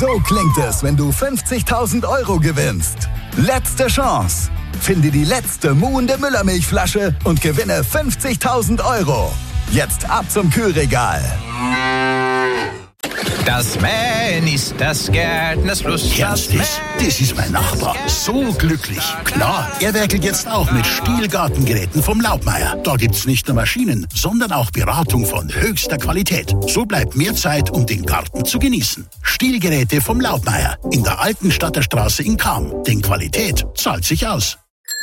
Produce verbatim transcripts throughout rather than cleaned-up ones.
So klingt es, wenn du fünfzigtausend Euro gewinnst. Letzte Chance. Finde die letzte muhende Müllermilchflasche und gewinne fünfzigtausend Euro. Jetzt ab zum Kühlregal. Das Mähen ist das Gärtners Lust. Ernst ist, das ist mein Nachbar. So glücklich. Klar, er werkelt jetzt auch mit Stihl-Gartengeräten vom Laubmeier. Da gibt's nicht nur Maschinen, sondern auch Beratung von höchster Qualität. So bleibt mehr Zeit, um den Garten zu genießen. Stihlgeräte vom Laubmeier in der alten Stadterstraße in Cham. Denn Qualität zahlt sich aus.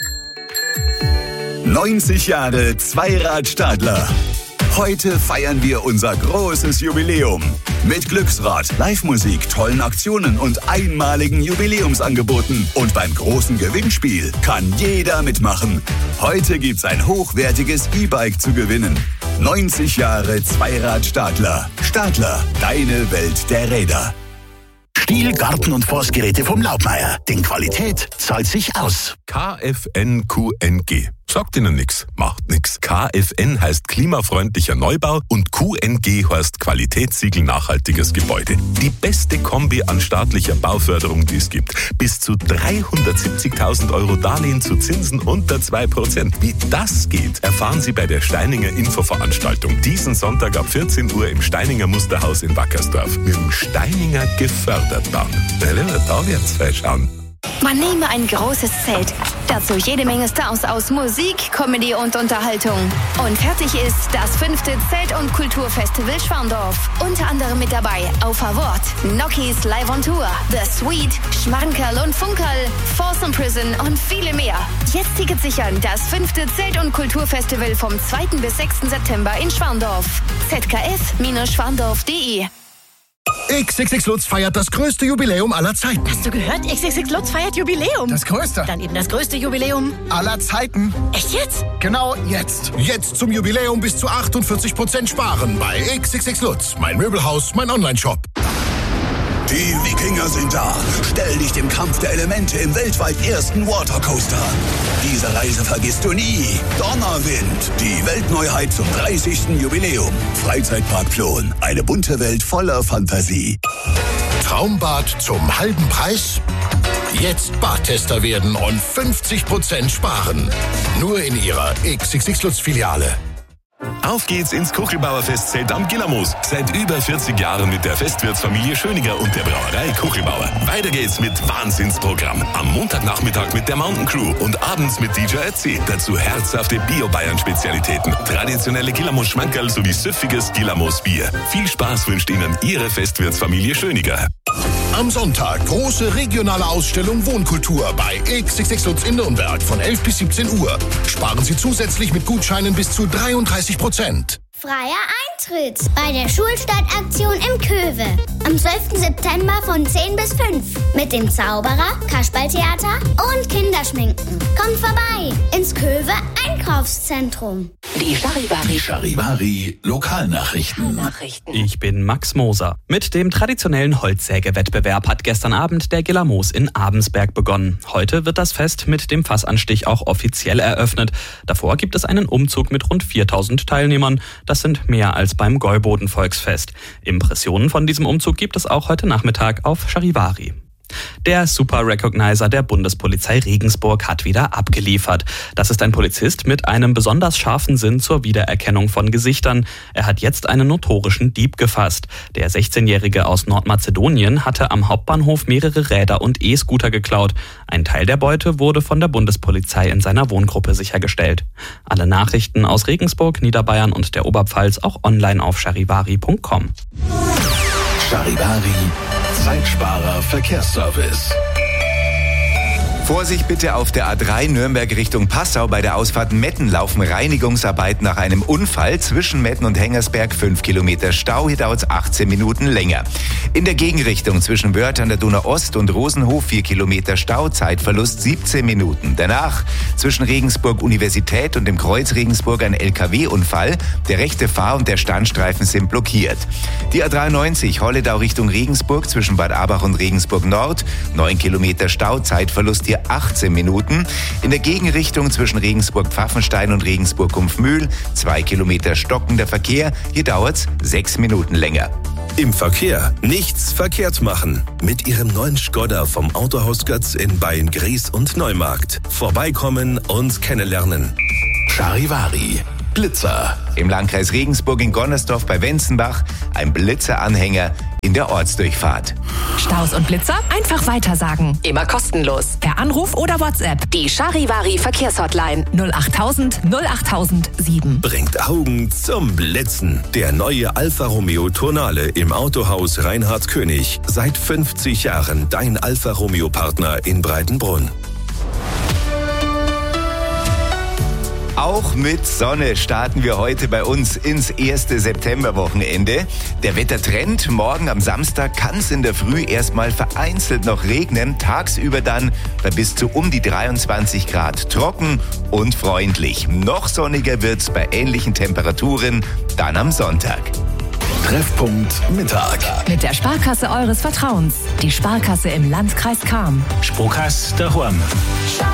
neunzig Jahre Zweirad-Stadler. Heute feiern wir unser großes Jubiläum. Mit Glücksrad, Live-Musik, tollen Aktionen und einmaligen Jubiläumsangeboten. Und beim großen Gewinnspiel kann jeder mitmachen. Heute gibt's ein hochwertiges E-Bike zu gewinnen. neunzig Jahre Zweirad Stadler. Stadler, deine Welt der Räder. Stihl, Garten- und Forstgeräte vom Laubmeier. Denn Qualität zahlt sich aus. K F N Q N G. Sagt Ihnen nix, macht nix. K F N heißt klimafreundlicher Neubau und Q N G heißt Qualitätssiegel nachhaltiges Gebäude. Die beste Kombi an staatlicher Bauförderung, die es gibt. Bis zu dreihundertsiebzigtausend Euro Darlehen zu Zinsen unter zwei Prozent. Wie das geht, erfahren Sie bei der Steininger Infoveranstaltung. Diesen Sonntag ab vierzehn Uhr im Steininger Musterhaus in Wackersdorf. Mit dem Steininger Gefördertbahn. Da wird's schauen. Man nehme ein großes Zelt, dazu jede Menge Stars aus Musik, Comedy und Unterhaltung. Und fertig ist das fünfte Zelt- und Kulturfestival Schwandorf. Unter anderem mit dabei Auf Award, Nokis Live on Tour, The Sweet, Schmankerl und Funkerl, Folsom Prison und viele mehr. Jetzt Tickets sichern, das fünfte Zelt- und Kulturfestival vom zweiten bis sechsten September in Schwandorf. z k f schwandorf punkt d e X X X Lutz feiert das größte Jubiläum aller Zeiten. Hast du gehört? X X X Lutz feiert Jubiläum. Das größte? Dann eben das größte Jubiläum aller Zeiten. Echt jetzt? Genau jetzt. Jetzt zum Jubiläum bis zu achtundvierzig Prozent sparen bei X X X Lutz. Mein Möbelhaus, mein Online-Shop. Die Wikinger sind da. Stell dich dem Kampf der Elemente im weltweit ersten Watercoaster. Diese Reise vergisst du nie. Donnerwind, die Weltneuheit zum dreißigsten Jubiläum. Freizeitpark Plon, eine bunte Welt voller Fantasie. Traumbad zum halben Preis? Jetzt Badtester werden und fünfzig Prozent sparen. Nur in Ihrer X X X Lutz Filiale. Auf geht's ins Kuchelbauer Festzelt am Gillermoos. Seit über vierzig Jahren mit der Festwirtsfamilie Schöninger und der Brauerei Kuchelbauer. Weiter geht's mit Wahnsinnsprogramm. Am Montagnachmittag mit der Mountain Crew und abends mit D J R C. Dazu herzhafte Bio-Bayern-Spezialitäten, traditionelle Gillermoos-Schmankerl sowie süffiges Gillermoos-Bier. Viel Spaß wünscht Ihnen Ihre Festwirtsfamilie Schöninger. Am Sonntag große regionale Ausstellung Wohnkultur bei X X X Lutz in Nürnberg von elf bis siebzehn Uhr. Sparen Sie zusätzlich mit Gutscheinen bis zu dreiunddreißig Prozent. Freier Eintritt bei der Schulstadtaktion im Köwe. Am zwölften September von zehn bis fünf. Mit dem Zauberer, Kasperltheater und Kinderschminken. Kommt vorbei ins Köwe Einkaufszentrum. Die Charivari. Charivari Lokalnachrichten. Ich bin Max Moser. Mit dem traditionellen Holzsägewettbewerb hat gestern Abend der Gillermoos in Abensberg begonnen. Heute wird das Fest mit dem Fassanstich auch offiziell eröffnet. Davor gibt es einen Umzug mit rund viertausend Teilnehmern. Das sind mehr als beim Gäuboden-Volksfest. Impressionen von diesem Umzug gibt es auch heute Nachmittag auf Charivari. Der Super Recognizer der Bundespolizei Regensburg hat wieder abgeliefert. Das ist ein Polizist mit einem besonders scharfen Sinn zur Wiedererkennung von Gesichtern. Er hat jetzt einen notorischen Dieb gefasst. Der sechzehnjährige aus Nordmazedonien hatte am Hauptbahnhof mehrere Räder und E-Scooter geklaut. Ein Teil der Beute wurde von der Bundespolizei in seiner Wohngruppe sichergestellt. Alle Nachrichten aus Regensburg, Niederbayern und der Oberpfalz auch online auf charivari punkt com. Charivari Zeitsparer Verkehrsservice. Vorsicht bitte auf der A drei Nürnberg Richtung Passau. Bei der Ausfahrt Metten laufen Reinigungsarbeiten nach einem Unfall. Zwischen Metten und Hengersberg fünf Kilometer Stau. Hier dauert es achtzehn Minuten länger. In der Gegenrichtung zwischen Wörth an der Donau Ost und Rosenhof vier Kilometer Stau. Zeitverlust siebzehn Minuten. Danach zwischen Regensburg Universität und dem Kreuz Regensburg ein L K W-Unfall. Der rechte Fahr- und der Standstreifen sind blockiert. Die A dreiundneunzig Holledau Richtung Regensburg zwischen Bad Abach und Regensburg Nord. neun Kilometer Stau. Zeitverlust hier achtzehn Minuten. In der Gegenrichtung zwischen Regensburg-Pfaffenstein und Regensburg-Kumpfmühl zwei Kilometer stockender Verkehr. Hier dauert es sechs Minuten länger. Im Verkehr nichts verkehrt machen. Mit Ihrem neuen Skoda vom Autohaus Götz in Beyen-Gries und Neumarkt. Vorbeikommen und kennenlernen. Charivari. Blitzer. Im Landkreis Regensburg in Gonnersdorf bei Wenzenbach ein Blitzeranhänger in der Ortsdurchfahrt. Staus und Blitzer einfach weitersagen. Immer kostenlos. Per Anruf oder WhatsApp. Die Charivari Verkehrshotline null achttausend null achttausend sieben. Bringt Augen zum Blitzen. Der neue Alfa Romeo Tonale im Autohaus Reinhard König. Seit fünfzig Jahren dein Alfa Romeo Partner in Breitenbrunn. Auch mit Sonne starten wir heute bei uns ins erste Septemberwochenende. Der Wettertrend: morgen am Samstag kann es in der Früh erstmal vereinzelt noch regnen, tagsüber dann bei bis zu um die dreiundzwanzig Grad trocken und freundlich. Noch sonniger wird's bei ähnlichen Temperaturen dann am Sonntag. Treffpunkt Mittag. Mit der Sparkasse eures Vertrauens. Die Sparkasse im Landkreis Cham. Sparkasse daheim.